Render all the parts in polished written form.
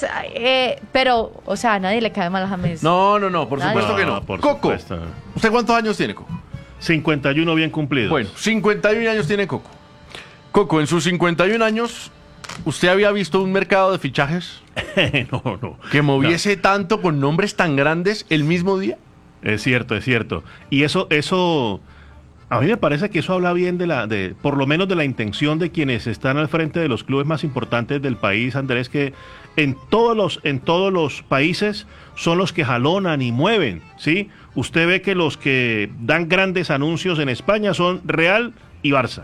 James, pero, o sea, a nadie le cae mal a James. No, por Nadie. supuesto que no. No, por Coco, supuesto. ¿usted cuántos años tiene, Coco? 51 bien cumplidos. Bueno, 51 años tiene Coco. Coco, en sus 51 años, ¿usted había visto un mercado de fichajes no. que moviese tanto con nombres tan grandes el mismo día? Es cierto. Y eso, a mí me parece que eso habla bien de por lo menos de la intención de quienes están al frente de los clubes más importantes del país, Andrés, que en todos los países son los que jalonan y mueven, ¿sí? Usted ve que los que dan grandes anuncios en España son Real y Barça.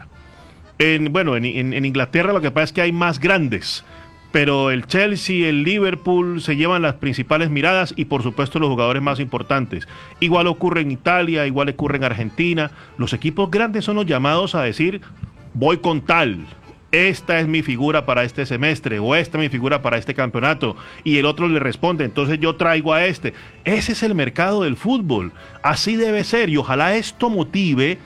En Inglaterra lo que pasa es que hay más grandes, pero el Chelsea, el Liverpool se llevan las principales miradas y por supuesto los jugadores más importantes. Igual ocurre en Italia, igual ocurre en Argentina. Los equipos grandes son los llamados a decir, voy con tal, esta es mi figura para este semestre o esta es mi figura para este campeonato, y el otro le responde, entonces yo traigo a este. Ese es el mercado del fútbol, así debe ser, y ojalá esto motive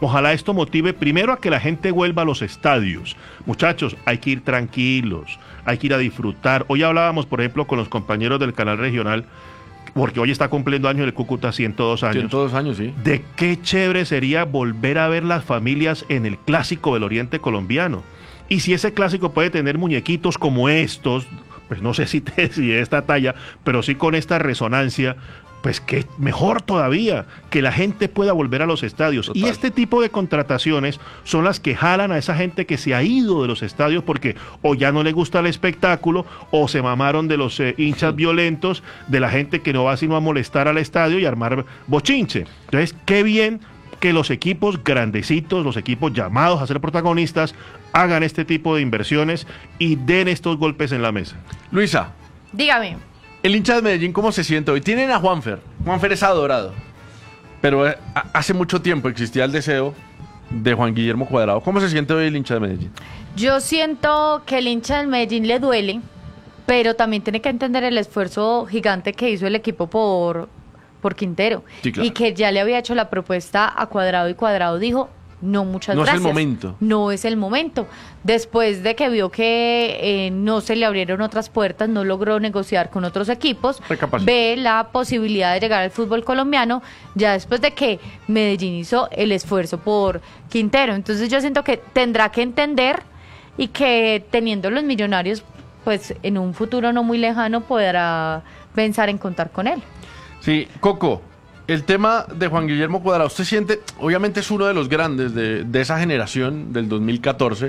primero a que la gente vuelva a los estadios. Muchachos, hay que ir tranquilos, hay que ir a disfrutar. Hoy hablábamos, por ejemplo, con los compañeros del canal regional, porque hoy está cumpliendo años el Cúcuta, 102 años. 102 años, sí. De qué chévere sería volver a ver las familias en el clásico del Oriente colombiano. Y si ese clásico puede tener muñequitos como estos, pues no sé si de esta talla, pero sí con esta resonancia, pues que mejor todavía, que la gente pueda volver a los estadios. Total. Y este tipo de contrataciones son las que jalan a esa gente que se ha ido de los estadios porque o ya no le gusta el espectáculo o se mamaron de los hinchas violentos, de la gente que no va sino a molestar al estadio y armar bochinche. Entonces, qué bien que los equipos grandecitos, los equipos llamados a ser protagonistas, hagan este tipo de inversiones y den estos golpes en la mesa. Luisa, Dígame. el hincha de Medellín, ¿cómo se siente hoy? Tienen a Juanfer. Juanfer es adorado. Pero hace mucho tiempo existía el deseo de Juan Guillermo Cuadrado. ¿Cómo se siente hoy el hincha de Medellín? Yo siento que el hincha del Medellín le duele, pero también tiene que entender el esfuerzo gigante que hizo el equipo por Quintero. Sí, claro. Y que ya le había hecho la propuesta a Cuadrado y Cuadrado dijo, no, muchas No es el gracias. momento. No es el momento. Después de que vio que no se le abrieron otras puertas, no logró negociar con otros equipos, Recapacitó. ve la posibilidad de llegar al fútbol colombiano, ya después de que Medellín hizo el esfuerzo por Quintero. Entonces yo siento que tendrá que entender y que teniendo los Millonarios, pues en un futuro no muy lejano podrá pensar en contar con él. Sí, Coco, el tema de Juan Guillermo Cuadrado, usted siente, obviamente es uno de los grandes de esa generación del 2014,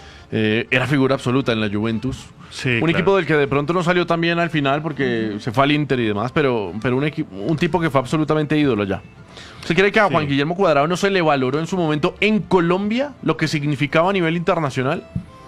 era figura absoluta en la Juventus, Sí, un claro. equipo del que de pronto no salió tan bien al final porque se fue al Inter y demás, pero un tipo que fue absolutamente ídolo ya. ¿Usted cree que a Sí. Juan Guillermo Cuadrado no se le valoró en su momento en Colombia lo que significaba a nivel internacional?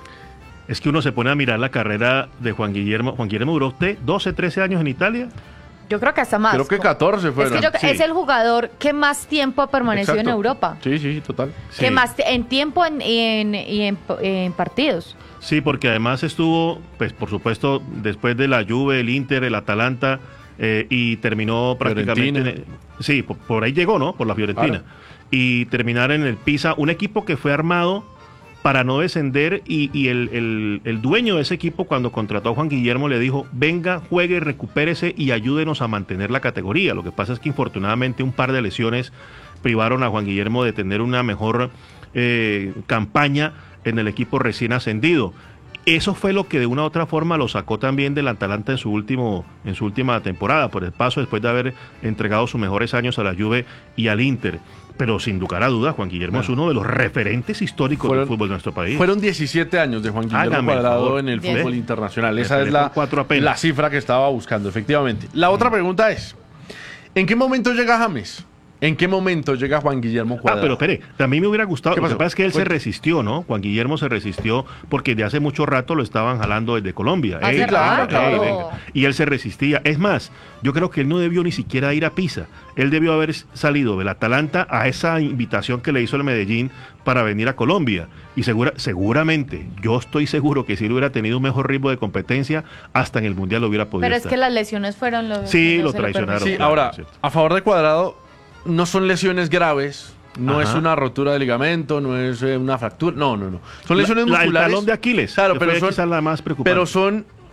Es que uno se pone a mirar la carrera de Juan Guillermo. Juan Guillermo duró usted 12, 13 años en Italia. Yo creo que hasta más. Creo que 14 Es fueron. que Sí. es el jugador que más tiempo ha permanecido Exacto. en Europa. Sí, total. Sí. Que más en tiempo y en partidos. Sí, porque además estuvo, pues por supuesto, después de la Juve, el Inter, el Atalanta, y terminó prácticamente... Fiorentina. Sí, por ahí llegó, ¿no? Por la Fiorentina. Claro. Y terminar en el Pisa, un equipo que fue armado para no descender y el dueño de ese equipo cuando contrató a Juan Guillermo le dijo, venga, juegue, recupérese y ayúdenos a mantener la categoría. Lo que pasa es que infortunadamente un par de lesiones privaron a Juan Guillermo de tener una mejor campaña en el equipo recién ascendido. Eso fue lo que de una u otra forma lo sacó también del Atalanta en su última temporada, por el paso después de haber entregado sus mejores años a la Juve y al Inter. Pero sin lugar a dudas, Juan Guillermo es uno de los referentes históricos del fútbol de nuestro país. Fueron 17 años de Juan Guillermo Hágame el Cuadrado favor. en el Bien. fútbol internacional. Me Esa es peleé la, por 4 apenas. la cifra que estaba buscando, efectivamente. La otra pregunta es, ¿en qué momento llega James? ¿En qué momento llega Juan Guillermo Cuadrado? Pero espere, también me hubiera gustado, ¿Qué lo que pasó? pasa es que él se Cuente. resistió, ¿no? Juan Guillermo se resistió porque de hace mucho rato lo estaban jalando desde Colombia. Hace Ey, rato. venga. Y él se resistía. Es más, yo creo que él no debió ni siquiera ir a Pisa. Él debió haber salido del Atalanta a esa invitación que le hizo el Medellín para venir a Colombia. Y seguramente, yo estoy seguro que si él hubiera tenido un mejor ritmo de competencia, hasta en el Mundial lo hubiera podido Pero es estar. que las lesiones fueron los Sí, que no lo se traicionaron. permitieron. Sí, claro, ahora, es cierto. a favor de Cuadrado, no son lesiones graves, no Ajá. es una rotura de ligamento, no es una fractura, no. Son lesiones El musculares. talón de Aquiles, Claro, que pero fue son, quizás la más preocupante. pero son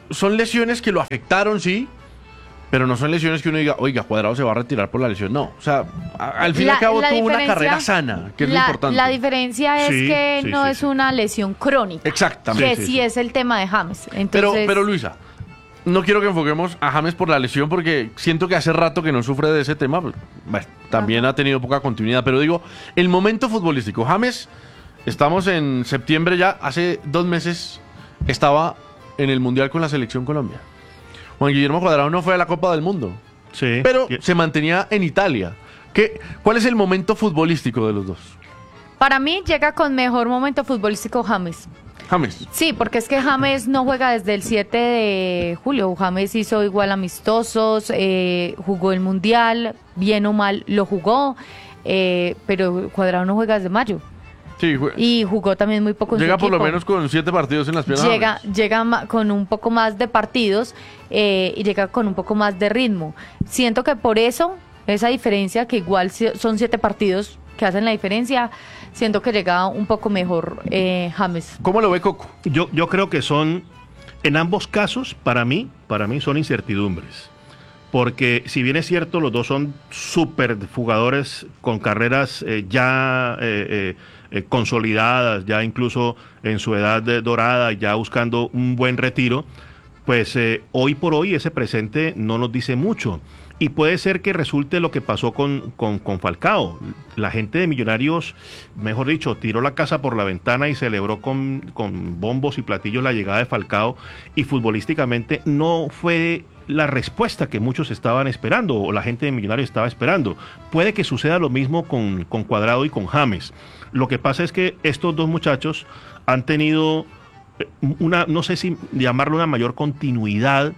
son lesiones que lo afectaron, sí, pero no son lesiones que uno diga, oiga, Cuadrado se va a retirar por la lesión. No, o sea, al fin y al cabo tuvo una carrera sana, que es lo importante. La diferencia es que no es una lesión crónica. Exactamente. Que sí es el tema de James. Entonces, pero Luisa, no quiero que enfoquemos a James por la lesión porque siento que hace rato que no sufre de ese tema. Bueno, también ha tenido poca continuidad, pero digo, el momento futbolístico. James, estamos en septiembre ya, hace 2 meses estaba en el Mundial con la Selección Colombia. Juan Guillermo Cuadrado no fue a la Copa del Mundo, pero se mantenía en Italia. ¿Cuál es el momento futbolístico de los dos? Para mí llega con mejor momento futbolístico James. James. Sí, porque es que James no juega desde el 7 de julio. James hizo igual amistosos, jugó el Mundial, bien o mal lo jugó, pero Cuadrado no juega desde mayo. Sí, y jugó también muy poco en llega su por equipo. lo menos con 7 partidos en las piernas. Llega con un poco más de partidos y llega con un poco más de ritmo. Siento que por eso, esa diferencia, que igual son 7 partidos que hacen la diferencia, siento que llega un poco mejor James. ¿Cómo lo ve Coco? Yo creo que son, en ambos casos, para mí son incertidumbres. Porque si bien es cierto, los dos son súper jugadores con carreras consolidadas, ya incluso en su edad dorada, ya buscando un buen retiro, pues hoy por hoy ese presente no nos dice mucho. Y puede ser que resulte lo que pasó con Falcao. La gente de Millonarios, mejor dicho, tiró la casa por la ventana y celebró con bombos y platillos la llegada de Falcao, y futbolísticamente no fue la respuesta que muchos estaban esperando, o la gente de Millonarios estaba esperando. Puede que suceda lo mismo con Cuadrado y con James. Lo que pasa es que estos dos muchachos han tenido no sé si llamarlo una mayor continuidad.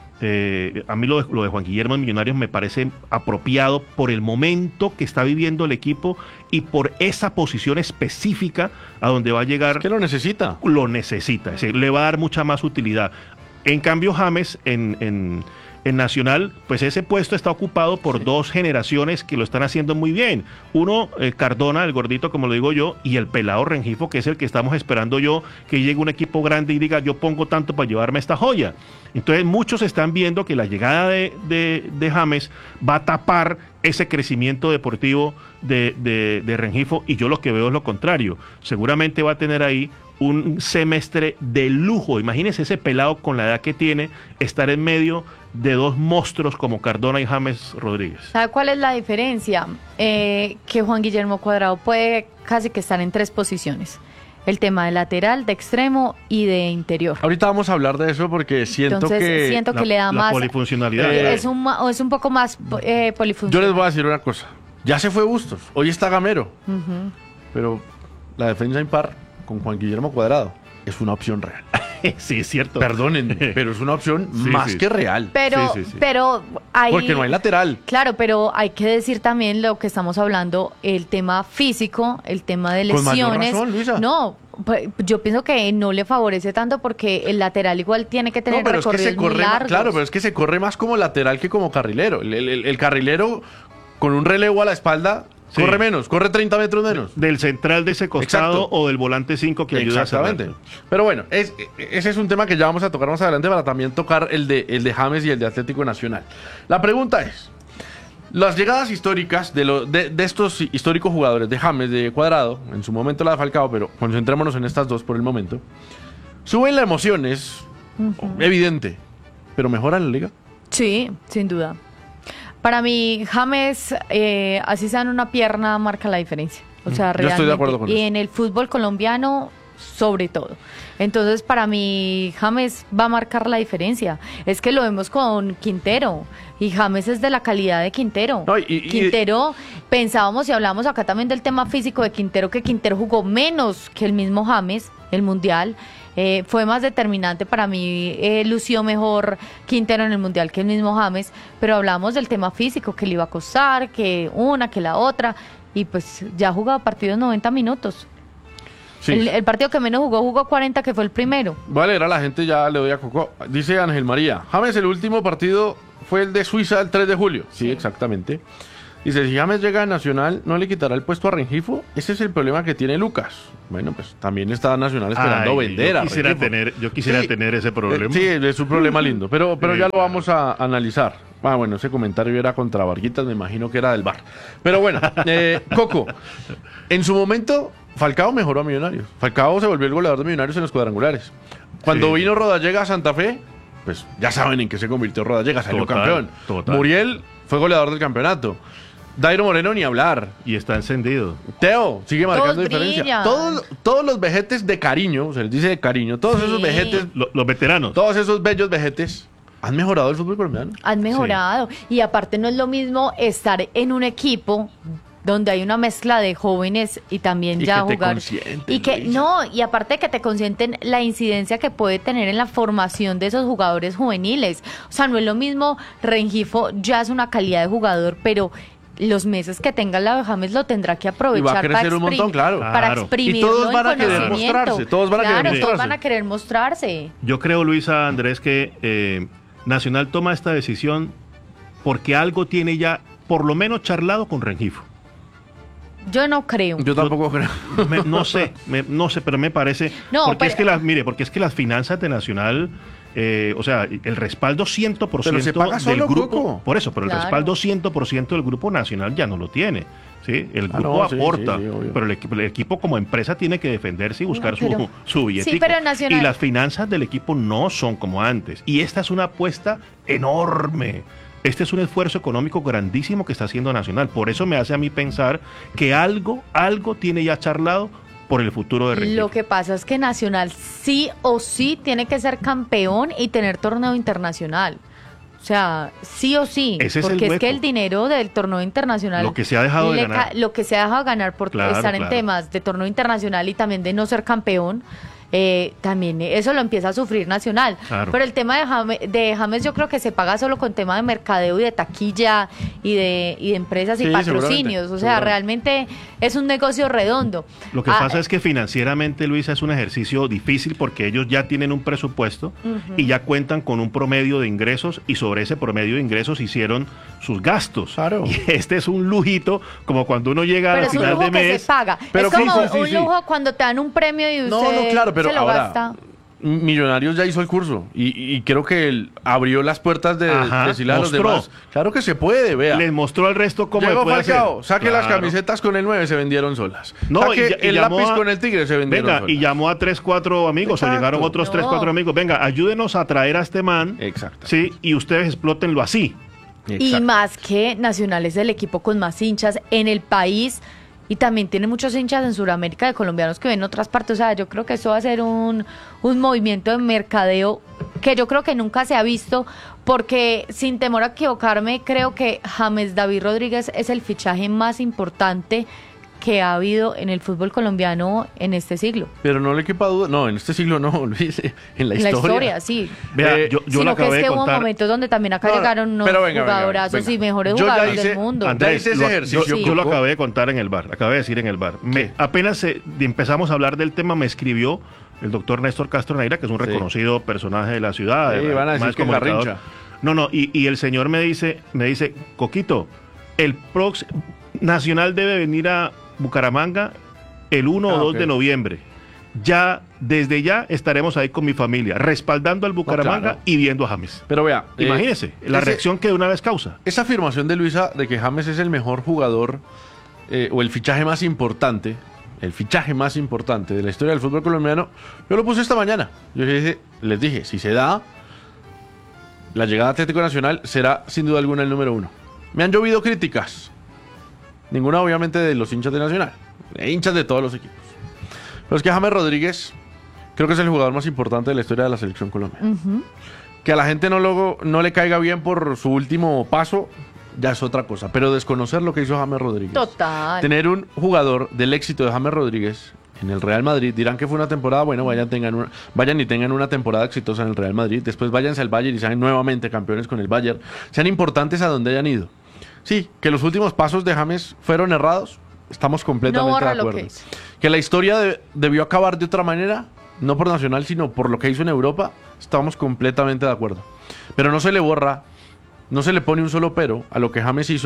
A mí lo de Juan Guillermo en Millonarios me parece apropiado por el momento que está viviendo el equipo y por esa posición específica a donde va a llegar. Es que lo necesita. Lo necesita, es decir, le va a dar mucha más utilidad. En cambio, James en Nacional, pues ese puesto está ocupado por 2 generaciones que lo están haciendo muy bien. Uno, Cardona, el gordito, como lo digo yo, y el pelado Rengifo, que es el que estamos esperando yo, que llegue un equipo grande y diga, yo pongo tanto para llevarme esta joya. Entonces muchos están viendo que la llegada de James va a tapar ese crecimiento deportivo de Rengifo, y yo lo que veo es lo contrario. Seguramente va a tener ahí un semestre de lujo. Imagínense ese pelado con la edad que tiene, estar en medio de 2 monstruos como Cardona y James Rodríguez. ¿Sabe cuál es la diferencia? Que Juan Guillermo Cuadrado puede casi que estar en 3 posiciones. El tema de lateral, de extremo y de interior. Ahorita vamos a hablar de eso porque siento que le da más polifuncionalidad. Es un poco más polifuncional. Yo les voy a decir una cosa. Ya se fue Bustos, hoy está Gamero. Pero la defensa impar con Juan Guillermo Cuadrado es una opción real. Sí, es cierto. Perdónenme, pero es una opción más que real. Pero hay, porque no hay lateral. Claro, pero hay que decir también lo que estamos hablando, el tema físico, el tema de lesiones. Con mayor razón, Luisa. No, yo pienso que no le favorece tanto porque el lateral igual tiene que tener recorridos muy largos. Claro, pero es que se corre más como lateral que como carrilero. El carrilero con un relevo a la espalda corre menos, corre 30 metros menos. Del central de ese costado. Exacto. O del volante 5 que ayuda a cerrar. Pero bueno, ese es un tema que ya vamos a tocar más adelante para también tocar el de James y el de Atlético Nacional. La pregunta es, las llegadas históricas de estos históricos jugadores, de James, de Cuadrado, en su momento la de Falcao, pero concentrémonos en estas 2 por el momento, suben la emoción, es evidente, pero ¿mejoran la liga? Sí, sin duda. Para mí, James, así sea en una pierna, marca la diferencia. O sea, realmente. Yo estoy de acuerdo con eso. Y en el fútbol colombiano, sobre todo. Entonces, para mí, James va a marcar la diferencia. Es que lo vemos con Quintero. Y James es de la calidad de Quintero. No, Quintero, pensábamos y hablábamos acá también del tema físico de Quintero, que Quintero jugó menos que el mismo James, el Mundial. Fue más determinante para mí, lució mejor Quintero en el Mundial que el mismo James, pero hablamos del tema físico, que le iba a costar, que una, que la otra, y pues ya ha jugado partidos 90 minutos. Sí. El partido que menos jugó 40, que fue el primero. Voy a leer a la gente, ya le doy a Coco. Dice Ángel María, James, el último partido fue el de Suiza el 3 de julio. Sí, exactamente. Dice, si James llega a Nacional, ¿no le quitará el puesto a Rengifo? Ese es el problema que tiene Lucas. Bueno, pues también está Nacional esperando vender a Rengifo. Yo quisiera tener ese problema. Sí, es un problema lindo, pero ya lo vamos a analizar. Bueno, ese comentario era contra Varguitas, me imagino que era del bar. Pero bueno, Coco, en su momento, Falcao mejoró a Millonarios. Falcao se volvió el goleador de Millonarios en los cuadrangulares. Cuando vino Rodallega a Santa Fe, pues ya saben en qué se convirtió Rodallega, salió campeón. Muriel fue goleador del campeonato. Dairo Moreno ni hablar. Y está encendido. Teo sigue marcando Todos diferencia. Todos los vejetes de cariño, se les dice de cariño, todos esos vejetes, los veteranos. todos esos bellos vejetes han mejorado el fútbol colombiano. Han mejorado. Y aparte no es lo mismo estar en un equipo donde hay una mezcla de jóvenes y también Y ya que te jugar. consienten, Y que Luisa. no, y aparte que te consienten la incidencia que puede tener en la formación de esos jugadores juveniles. O sea, no es lo mismo, Rengifo ya es una calidad de jugador, pero los meses que tenga la de James lo tendrá que aprovechar Y va a crecer un montón, claro. para Claro. exprimirlo Y todos van a en querer conocimiento. mostrarse, todos van a querer Claro, mostrarse. todos van a querer mostrarse. Yo creo, Luisa, Andrés, que Nacional toma esta decisión porque algo tiene ya, por lo menos, charlado con Rengifo. Yo no creo. Yo tampoco creo. No sé, pero me parece. No, porque pero- porque es que las finanzas de Nacional, o sea, el respaldo 100% Pero se paga del solo, grupo. Coco. Por eso, pero Claro. el respaldo 100% del grupo Nacional ya no lo tiene. ¿Sí? El Ah, grupo no, sí, aporta, sí, obvio. pero el equipo como empresa tiene que defenderse y buscar No, pero- su billetico. Sí, pero Nacional- Y las finanzas del equipo no son como antes. Y esta es una apuesta enorme. Este es un esfuerzo económico grandísimo que está haciendo Nacional. Por eso me hace a mí pensar que algo tiene ya charlado por el futuro de Rengifo. Lo que pasa es que Nacional sí o sí tiene que ser campeón y tener torneo internacional. O sea, sí o sí. Ese es el porque es que hueco. el dinero del torneo internacional. Lo que se ha dejado de ganar. Lo que se ha dejado ganar por Claro, estar en claro. temas de torneo internacional y también de no ser campeón. También eso lo empieza a sufrir Nacional. Claro. Pero el tema de James yo creo que se paga solo con tema de mercadeo y de taquilla y de empresas y Sí, patrocinios. O sea, seguramente. realmente es un negocio redondo. Lo que pasa es que financieramente, Luisa, es un ejercicio difícil porque ellos ya tienen un presupuesto y ya cuentan con un promedio de ingresos y sobre ese promedio de ingresos hicieron sus gastos. Claro. Y este es un lujito, como cuando uno llega Pero al es un final lujo de que mes. se paga. Pero es como sí, sí, un sí. lujo cuando te dan un premio y usted No, claro, pero se lo ahora, gasta. Millonarios ya hizo el curso y creo que él abrió las puertas de Ajá, decirle a los mostró. demás. Claro que se puede, vea. Les mostró al resto cómo Llegó puede Falcao, hacer. saque las Claro. camisetas con el 9, se vendieron solas. No, Saque y el llamó lápiz a- con el Tigre, se vendieron Venga, solas. y llamó a 3, 4 amigos, Exacto. o llegaron otros 3, No. 4 amigos. Venga, ayúdenos a traer a este man. Exacto. Sí, y ustedes explótenlo así. Y Exacto. más que Nacional es el equipo con más hinchas en el país y también tiene muchos hinchas en Sudamérica de colombianos que ven en otras partes. O sea, yo creo que eso va a ser un movimiento de mercadeo que yo creo que nunca se ha visto porque sin temor a equivocarme creo que James David Rodríguez es el fichaje más importante que ha habido en el fútbol colombiano en este siglo. Pero no le quepa duda. No, en este siglo no, Luis. En la En la historia. historia, sí. Vea, Eh, yo lo Sino que acabé es de que hubo contar. momentos donde también acá No, no, llegaron unos pero venga, jugadorazos venga. y mejores Yo ya jugadores hice- del mundo. Andrés, hice ese ejercicio, yo lo Coco. acabé de contar en el bar, acabé de decir en el bar. Apenas empezamos a hablar del tema, me escribió el doctor Néstor Castro Neira, que es un Sí. reconocido personaje de la ciudad. Sí, van a decir más que comunicador. Garrincha. No, y el señor me dice, Coquito, el Nacional debe venir a Bucaramanga el 1 o 2 ok. de noviembre. Ya, desde ya estaremos ahí con mi familia, respaldando al Bucaramanga claro. y viendo a James. Pero vea. Imagínese, la ese- reacción que de una vez causa. Esa afirmación de Luisa de que James es el mejor jugador o el fichaje más importante, de la historia del fútbol colombiano, yo lo puse esta mañana. Yo les dije, si se da, la llegada de Atlético Nacional será sin duda alguna el número 1. Me han llovido críticas. Ninguna obviamente de los hinchas de Nacional, hinchas de todos los equipos. Pero es que James Rodríguez creo que es el jugador más importante de la historia de la selección colombiana. Ujú. Que a la gente no le caiga bien por su último paso, ya es otra cosa. Pero desconocer lo que hizo James Rodríguez. Total. Tener un jugador del éxito de James Rodríguez en el Real Madrid, dirán que fue una temporada, bueno, vayan y tengan una temporada exitosa en el Real Madrid, después váyanse al Bayern y sean nuevamente campeones con el Bayern, sean importantes a donde hayan ido. Sí, que los últimos pasos de James fueron errados, estamos completamente No borra de lo acuerdo. que hizo. Que la historia debió acabar de otra manera, no por Nacional, sino por lo que hizo en Europa, estamos completamente de acuerdo. Pero no se le borra, no se le pone un solo pero a lo que James hizo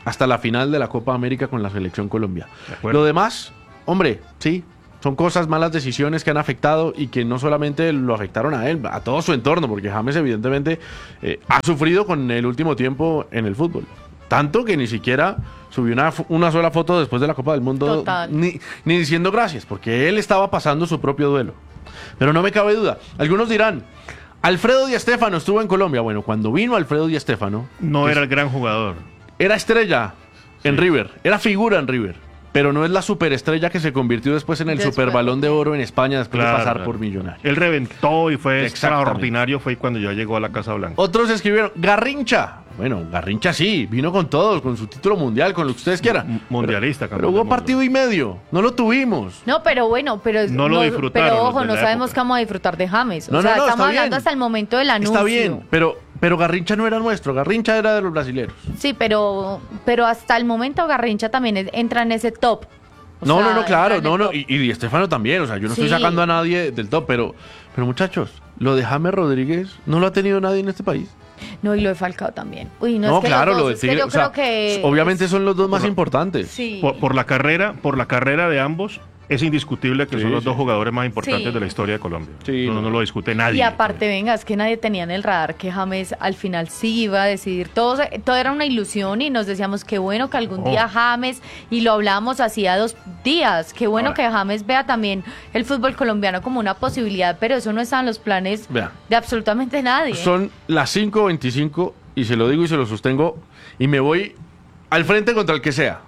hasta la final de la Copa América con la selección Colombia. De acuerdo. Lo demás, hombre, sí, son cosas, malas decisiones que han afectado y que no solamente lo afectaron a él, a todo su entorno, porque James evidentemente ha sufrido con el último tiempo en el fútbol. Tanto que ni siquiera subió una sola foto después de la Copa del Mundo, Total. ni diciendo gracias, porque él estaba pasando su propio duelo. Pero no me cabe duda. Algunos dirán, Alfredo Di Stéfano estuvo en Colombia. Bueno, cuando vino Alfredo Di Stéfano, No era el gran jugador. era estrella en River, era figura en River, pero no es la superestrella que se convirtió después en el Después. Superbalón de Oro en España después de Claro, pasar claro. por Millonarios. Él reventó y fue Exactamente. extraordinario, fue cuando ya llegó a la Casa Blanca. Otros escribieron, Garrincha. Bueno, Garrincha sí, vino con todos, con su título mundial, con lo que ustedes quieran. Mundialista, Pero campeón hubo del mundo. partido y medio, no lo tuvimos. No, pero bueno, pero No lo disfrutaron pero los ojo, de no la sabemos época. qué vamos a disfrutar de James. O No, sea, no, estamos está hablando bien. hasta el momento del anuncio. Está bien, pero Garrincha no era nuestro, Garrincha era de los brasileños. Sí, pero hasta el momento Garrincha también entra en ese top. O No, sea, no, no, claro, entra en no, el no, top. y Di Stéfano también, o sea, yo no estoy Sí. sacando a nadie del top, pero muchachos, lo de James Rodríguez no lo ha tenido nadie en este país. No, y lo de Falcao también. Uy, no, No, es que claro, los dos, lo de es que Tigre, yo o sea, creo que obviamente son los dos más Por- importantes. sí. Por la carrera de ambos, es indiscutible que Sí, son los sí. dos jugadores más importantes Sí. de la historia de Colombia. Sí, no, no. no lo discute nadie. Y aparte, venga, es que nadie tenía en el radar que James al final sí iba a decidir. Todo era una ilusión y nos decíamos qué bueno que algún día James, y lo hablábamos hacía 2 días, qué bueno Ahora. que James vea también el fútbol colombiano como una posibilidad, pero eso no está en los planes Vea. de absolutamente nadie. Son las 5:25 y se lo digo y se lo sostengo y me voy al frente contra el que sea.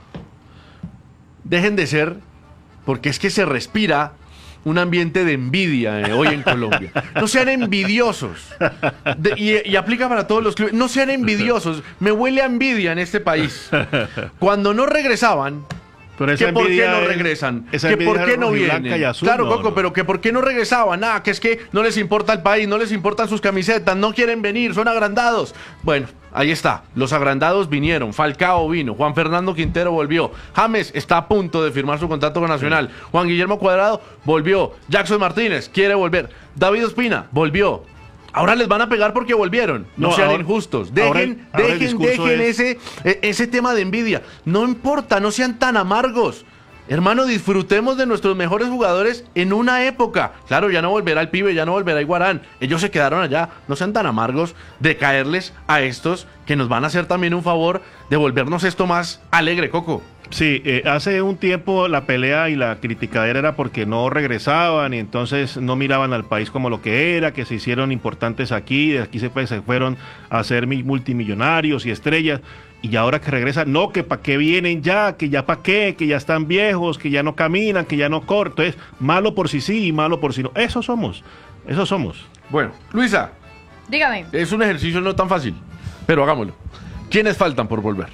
Dejen de ser, porque es que se respira un ambiente de envidia hoy en Colombia. No sean envidiosos. Y aplica para todos los clubes. No sean envidiosos. Me huele a envidia en este país. Cuando no regresaban, Pero esa que por qué envidia no es- regresan, esa que envidia por qué es no rojiblanca vienen. y azul, Claro, no, Coco, no. pero que por qué no regresaban, que es que no les importa el país, no les importan sus camisetas, no quieren venir, son agrandados. Bueno, ahí está, los agrandados vinieron, Falcao vino, Juan Fernando Quintero volvió, James está a punto de firmar su contrato con Nacional, Juan Guillermo Cuadrado volvió, Jackson Martínez quiere volver, David Ospina volvió. Ahora les van a pegar porque volvieron. No, No, sean ahora- injustos. ahora Dejen, el discurso dejen es- ese tema de envidia. No importa, no sean tan amargos. Hermano, disfrutemos de nuestros mejores jugadores en una época. Claro, ya no volverá el pibe, ya no volverá Iguarán. Ellos se quedaron allá. No sean tan amargos de caerles a estos que nos van a hacer también un favor de volvernos esto más alegre, Coco. Sí, hace un tiempo la pelea y la criticadera era porque no regresaban y entonces no miraban al país como lo que era, que se hicieron importantes aquí, de aquí se fueron a ser multimillonarios y estrellas, y ahora que regresan, no, que para qué vienen ya, que ya para qué, que ya están viejos, que ya no caminan, que ya no corren. Entonces, malo por sí y malo por sí no. Eso somos. Bueno, Luisa, Dígame. es un ejercicio no tan fácil, pero hagámoslo. ¿Quiénes faltan por volver?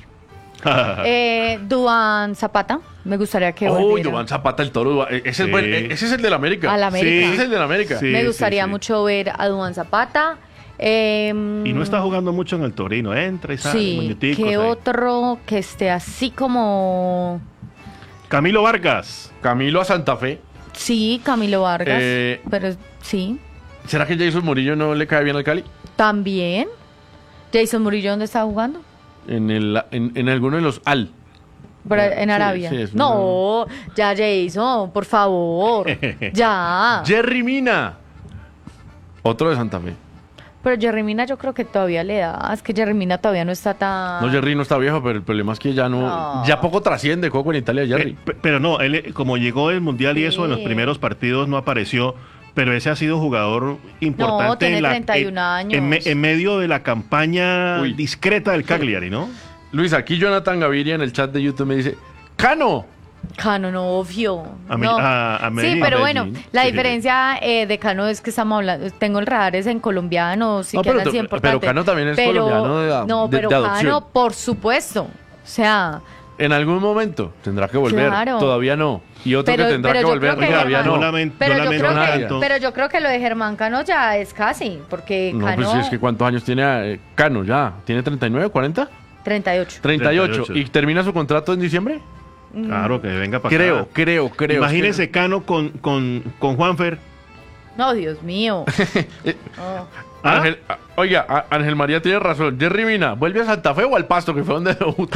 Duan Zapata, me gustaría que Oh, volviera. Jovan Zapata, el toro. Ese, Sí. ese es el del América. Al América. Ese es el del América. Sí. Me gustaría sí. mucho ver a Duan Zapata. Y no está jugando mucho en el Torino, entra y sale, Sí, minuticos que ahí. otro que esté así como... Camilo Vargas. Camilo a Santa Fe. Sí, Camilo Vargas, Eh, pero sí, ¿Será que Jason Murillo no le cae bien al Cali? también. Jason Murillo, ¿dónde está jugando? En alguno de los Al. En Sí, Arabia. sí, es No, ya Jason, por favor. Ya. Jerry Mina. Otro de Santa Fe. Pero Jerry Mina yo creo que todavía le da. Es que Jerry Mina todavía no está tan... No, Jerry no está viejo, pero el problema es que ya no. No. Ya poco trasciende Coco en Italia, Jerry. Pero no, él como llegó del Mundial y Sí. eso, en los primeros partidos no apareció, pero ese ha sido jugador importante tiene en 31 años. en medio de la campaña Uy. discreta del Cagliari, ¿no? Luis, aquí Jonathan Gaviria en el chat de YouTube me dice: ¡Cano! Cano, no, obvio. A No. Medellín. Sí, pero A bueno, Medellín, la sí. diferencia de Cano es que estamos hablando, tengo el radar es en colombianos, sí No, que pero andan sí pero importantes. Cano también es colombiano No, de pero adopción. Cano, por supuesto. O sea, En algún momento tendrá que volver. Claro. Todavía no. Y otro Pero- que tendrá pero que yo volver creo que todavía Germán- no. pero yo, lamento creo que, tanto. pero yo creo que lo de Germán Cano ya es casi, porque No, Cano pues es que ¿cuántos años tiene Cano ya? ¿Tiene 39, 40? 38. 38. 38. ¿Y termina su contrato en diciembre? Claro, que venga para Creo. Imagínese Cano con Juanfer. No, Dios mío. Oh. Oiga, Ángel María tiene razón. Jerry Mina, ¿vuelve a Santa Fe o al Pasto, que fue donde debutó?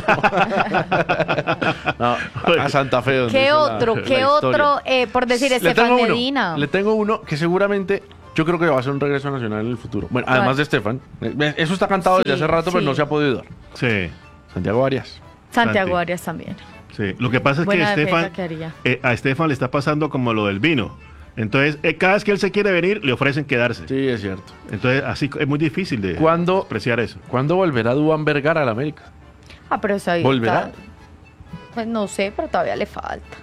No, a Santa Fe. Donde ¿Qué hizo otro? la ¿Qué historia. otro? Por decir, Le Estefan tengo uno, Medina. Le tengo uno que seguramente yo creo que va a ser un regreso nacional en el futuro. Bueno, además ¿Cuál? de Estefan. Eso está cantado desde Sí, hace rato, pero sí. no se ha podido dar. Sí, Santiago Arias. Santiago Santi. Arias también. sí. Lo que pasa es Buena que defensa Estefan, que haría. a Estefan le está pasando como lo del vino. Entonces, cada vez que él se quiere venir, le ofrecen quedarse. Sí, es cierto. Entonces, así es muy difícil de ¿Cuándo, apreciar eso. ¿cuándo volverá Duván Vergara al América? Pero está bien. ¿Volverá? Pues no sé, pero todavía le falta.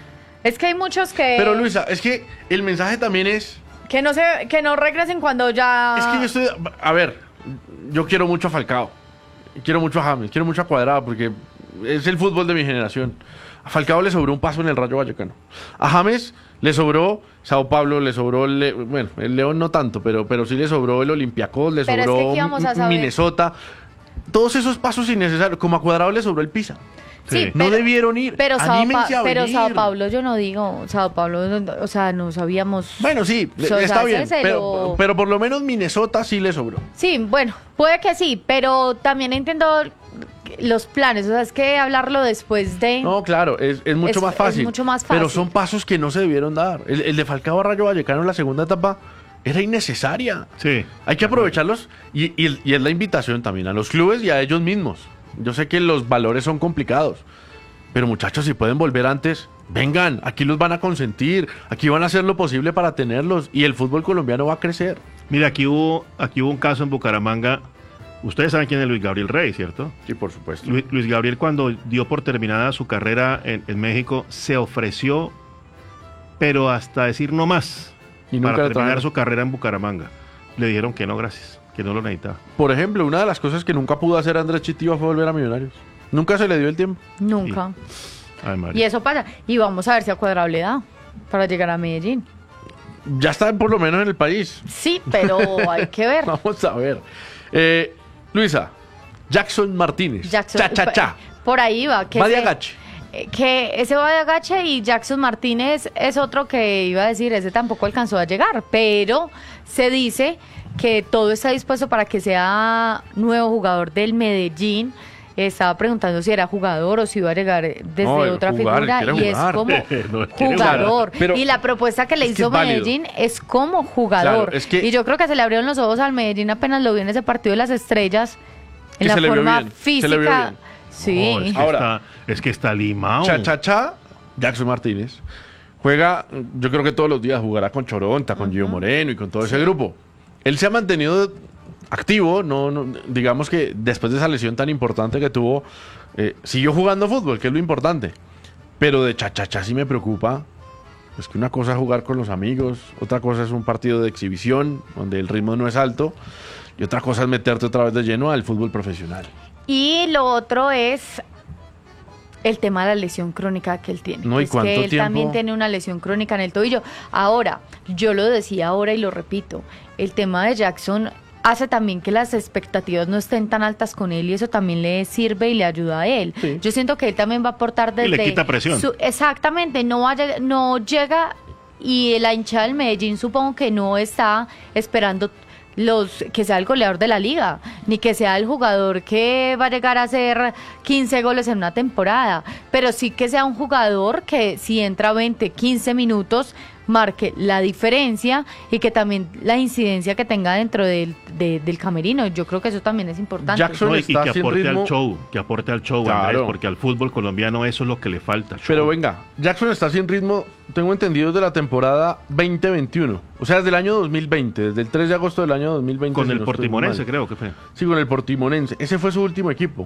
Es que hay muchos que... Pero Luisa, es que el mensaje también es... que no regresen cuando ya... Es que yo estoy... A ver, yo quiero mucho a Falcao. Quiero mucho a James, quiero mucho a Cuadrado, porque es el fútbol de mi generación. A Falcao le sobró un paso en el Rayo Vallecano. A James le sobró Sao Paulo, le sobró bueno, el León no tanto, pero sí le sobró el Olympiacos, le Pero es que sobró ¿qué vamos a saber? Minnesota. Todos esos pasos innecesarios. Como a Cuadrado le sobró el Pisa. Sí, No debieron ir. Pero Anímense a pero venir. Sao Paulo, yo no digo, Sao Paulo, o sea, no sabíamos. Bueno, sí, O sea, está bien. ese se lo- Pero por lo menos Minnesota sí le sobró. Sí, bueno, puede que sí, pero también entiendo los planes, o sea, es que hablarlo después de... No, claro, es mucho Es- más fácil. es mucho más Pero fácil. son pasos que no se debieron dar. El de Falcao a Rayo Vallecano en la segunda etapa era innecesaria. Sí. Hay que aprovecharlos y es la invitación también a los clubes y a ellos mismos. Yo sé que los valores son complicados, pero muchachos, si pueden volver antes, vengan, aquí los van a consentir, aquí van a hacer lo posible para tenerlos y el fútbol colombiano va a crecer. Mira, aquí hubo un caso en Bucaramanga. Ustedes saben quién es Luis Gabriel Rey, ¿cierto? Sí, por supuesto. Luis Gabriel, cuando dio por terminada su carrera en México, se ofreció, pero hasta decir no más, Y nunca para le terminar trajeron. su carrera en Bucaramanga. Le dijeron que no, gracias, que no lo necesitaba. Por ejemplo, una de las cosas que nunca pudo hacer Andrés Chitiva fue volver a Millonarios. Nunca se le dio el tiempo. Nunca. Ay, María. Y eso pasa. Y vamos a ver si a Cuadrado le da para llegar a Medellín. Ya está por lo menos en el país. Sí, pero hay que ver. Vamos a ver. Luisa, Jackson Martínez. Jackson, Cha. Por ahí va. Va de agache. Que ese va de agache y Jackson Martínez es otro que iba a decir, ese tampoco alcanzó a llegar, pero se dice que todo está dispuesto para que sea nuevo jugador del Medellín. Estaba preguntando si era jugador o si iba a llegar desde No, él otra jugar, figura él quiere y es jugar. como No, él quiere jugador. jugar, pero y la propuesta que le es que hizo es válido. Medellín es como jugador. Claro, es que- y yo creo que se le abrieron los ojos al Medellín apenas lo vio en ese partido de las estrellas, Que en la se le vio forma bien, se le vio física. bien. Sí. No, Ahora. es que está limado. Cha, Jackson Martínez. Juega, yo creo que todos los días jugará con Choronta, con Gio Moreno y con todo ese grupo. Él se ha mantenido activo, digamos que después de esa lesión tan importante que tuvo, siguió jugando fútbol, que es lo importante. Pero de Cha sí me preocupa. Es que una cosa es jugar con los amigos, otra cosa es un partido de exhibición, donde el ritmo no es alto, y otra cosa es meterte otra vez de lleno al fútbol profesional. Y lo otro es el tema de la lesión crónica que él tiene. No, ¿y es cuánto que él tiempo? también tiene una lesión crónica en el tobillo. Ahora, yo lo decía ahora y lo repito, el tema de Jackson hace también que las expectativas no estén tan altas con él y eso también le sirve y le ayuda a él. Sí. Yo siento que él también va a aportar desde... le quita presión. Exactamente, no llega y la hinchada del Medellín supongo que no está esperando que sea el goleador de la liga, ni que sea el jugador que va a llegar a hacer 15 goles en una temporada, pero sí que sea un jugador que si entra 20, 15 minutos marque la diferencia y que también la incidencia que tenga dentro del camerino. Yo creo que eso también es importante. Jackson No, y está que sin aporte ritmo. al show, Claro. Andrés, porque al fútbol colombiano eso es lo que le falta. show. Pero venga, Jackson está sin ritmo, tengo entendido, desde la temporada 2021. O sea, desde el año 2020, desde el 3 de agosto del año 2020. Con si el no estoy Portimonense, mal. creo que fue. Sí, con el Portimonense. Ese fue su último equipo.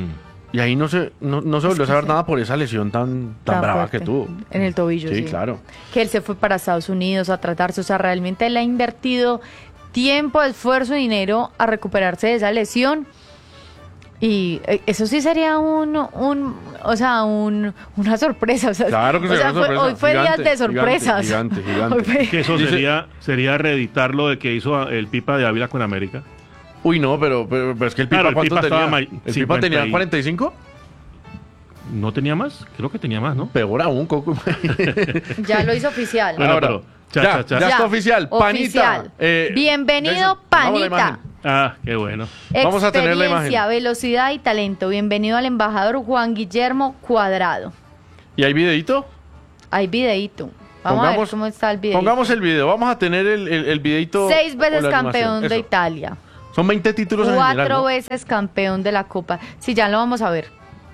Y ahí no se volvió a saber nada por esa lesión tan brava fuerte que tuvo. en el tobillo. Sí, claro. Que él se fue para Estados Unidos a tratarse, o sea, realmente él ha invertido tiempo, esfuerzo y dinero a recuperarse de esa lesión. Y eso sí sería una sorpresa. O sea, Claro que sería una sorpresa. Hoy fue Gigante, días de sorpresas. gigante. Hoy fue- Que eso Dice- sería reeditar lo de que hizo el Pipa de Ávila con América. Uy, no, pero es que el Pipa, Claro, el ¿cuánto Pipa tenía? estaba ¿El 50 Pipa tenía y- 45? ¿No tenía más? Creo que tenía más, ¿no? Peor aún, Coco. Ya lo hizo oficial. Bueno, Ahora, pero Ya está oficial. Oficial. Panita. Bienvenido, Jason, vamos a la Panita. imagen. Ah, qué bueno. Vamos a tener la imagen. Experiencia, velocidad y talento. Bienvenido al embajador Juan Guillermo Cuadrado. ¿Y hay videito? Hay videíto. Vamos a ver cómo está el videíto. Pongamos el video. Vamos a tener el videito. 6 veces o la campeón animación. de Eso. Italia. Son 20 títulos en general, 4 ¿no? veces campeón de la Copa. Sí, ya lo vamos a ver.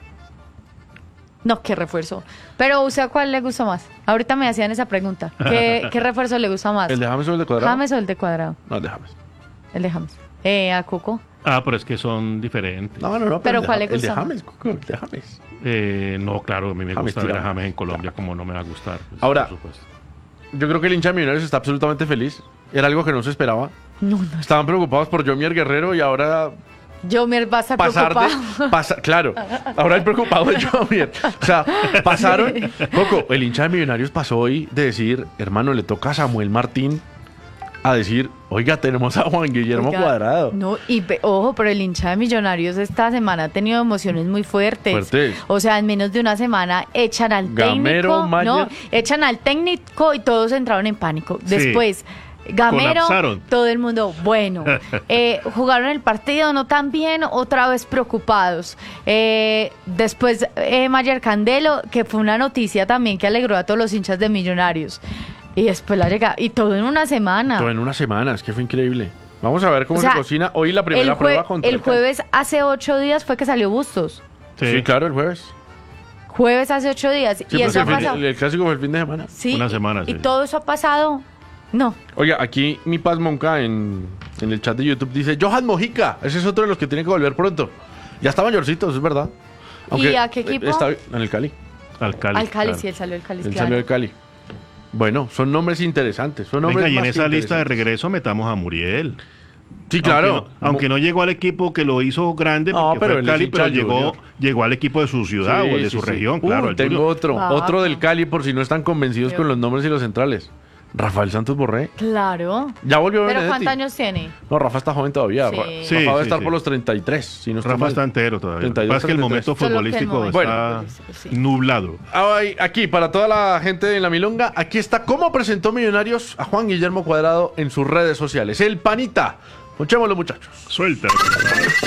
No, qué refuerzo. Pero ¿usted a cuál le gusta más? Ahorita me hacían esa pregunta. ¿Qué refuerzo le gusta más? ¿El de James o el de Cuadrado? ¿James o el de Cuadrado? No, el de James. El de James. ¿A Coco? Ah, pero es que son diferentes. No. Pero el de ¿cuál le El de gusta James, Coco, el de James. No, claro, a mí me James gusta ver a tira. James en Colombia, como no me va a gustar. Pues, Ahora, por supuesto. Yo creo que el hincha de Millonarios está absolutamente feliz. Era algo que no se esperaba. No. Estaban preocupados por Jomier Guerrero y ahora Yo me va a estar pasar preocupado. claro, ahora el preocupado es Jomier. O sea, pasaron. Coco, el hincha de Millonarios pasó hoy de decir, hermano, le toca a Samuel Martín, a decir, oiga, tenemos a Juan Guillermo Oiga, Cuadrado. No, ojo, pero el hincha de Millonarios esta semana ha tenido emociones muy fuertes. Fuertes. O sea, en menos de una semana echan al Gamero, técnico, Mayer. no, echan al técnico y todos entraron en pánico. Sí. Después, Gamero, Colapsaron. todo el mundo, bueno, jugaron el partido no tan bien, otra vez preocupados. Después, Mayer Candelo, que fue una noticia también que alegró a todos los hinchas de Millonarios. Y después la llegada, y todo en una semana. Todo en una semana, es que fue increíble. Vamos a ver cómo O sea, se cocina hoy la primera prueba contra el jueves hace 8 días fue que salió Bustos. Sí, claro, el jueves. Jueves hace 8 días. Sí, y porque eso ha el, fin- pasado. el clásico fue el fin de semana. Sí, Una semana, y sí. todo eso ha pasado. No. Oiga, aquí mi Paz Monca en el chat de YouTube dice, Johan Mojica, ese es otro de los que tiene que volver pronto. Ya está mayorcito, eso es verdad. ¿Y a qué equipo? Está en el Cali. Al Cali. Al Cali, claro. sí, él salió del Cali. Él claro. salió del Cali. Bueno, son nombres interesantes. Son nombres Venga, y en más esa que lista de interesantes. regreso metamos a Muriel. Sí, claro. Aunque no llegó al equipo que lo hizo grande, No, porque pero fue él el es Cali, hincha pero del Junior. llegó al equipo de su ciudad o de su región, claro. al tengo Junior. otro del Cali por si no están convencidos Qué con los nombres y los centrales. Rafael Santos Borré. Claro. Ya volvió ¿Pero Benedetti. cuántos años tiene? No, Rafa está joven todavía. Sí. Rafa Sí, debe sí, estar sí. por los 33. Si no estoy Rafa mal. está entero todavía. 32, Lo que pasa es que el 33. momento Solo que el futbolístico momento está futbolístico, sí. nublado. Ay, aquí, para toda la gente en la Milonga, aquí está cómo presentó Millonarios a Juan Guillermo Cuadrado en sus redes sociales. El Panita. Escuchémoslo, muchachos. Suelta.